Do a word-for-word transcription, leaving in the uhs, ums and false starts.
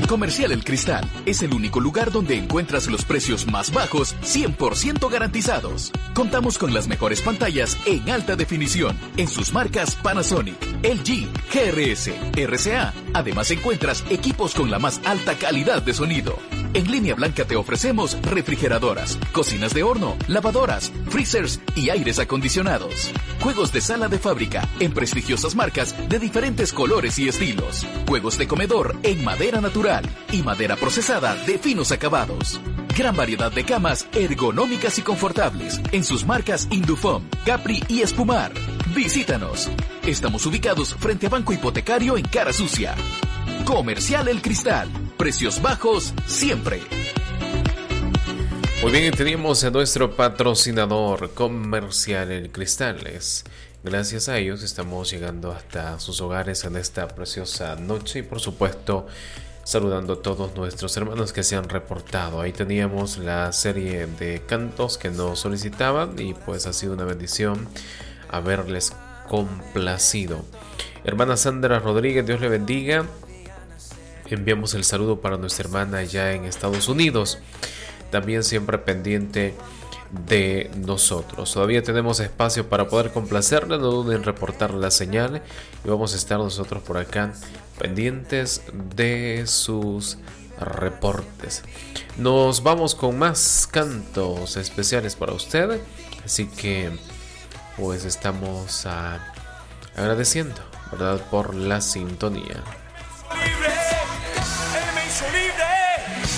Comercial El Cristal es el único lugar donde encuentras los precios más bajos, cien por ciento garantizados. Contamos con las mejores pantallas en alta definición en sus marcas Panasonic, L G, G R S, R C A. Además encuentras equipos con la más alta calidad de sonido. En Línea Blanca te ofrecemos refrigeradoras, cocinas de horno, lavadoras, freezers y aires acondicionados. Juegos de sala de fábrica en prestigiosas marcas de diferentes colores y estilos. Juegos de comedor en madera natural y madera procesada de finos acabados. Gran variedad de camas ergonómicas y confortables en sus marcas Indufom, Capri y Espumar. Visítanos. Estamos ubicados frente a Banco Hipotecario en Cara Sucia. Comercial El Cristal. Precios bajos siempre. Muy bien, teníamos a nuestro patrocinador Comercial El Cristales. Gracias a ellos estamos llegando hasta sus hogares en esta preciosa noche y por supuesto saludando a todos nuestros hermanos que se han reportado. Ahí teníamos la serie de cantos que nos solicitaban y pues ha sido una bendición haberles complacido. Hermana Sandra Rodríguez, Dios le bendiga. Enviamos el saludo para nuestra hermana allá en Estados Unidos, también siempre pendiente de nosotros. Todavía tenemos espacio para poder complacerle, no duden en reportar la señal y vamos a estar nosotros por acá pendientes de sus reportes. Nos vamos con más cantos especiales para usted, así que pues estamos a, agradeciendo, ¿verdad?, por la sintonía.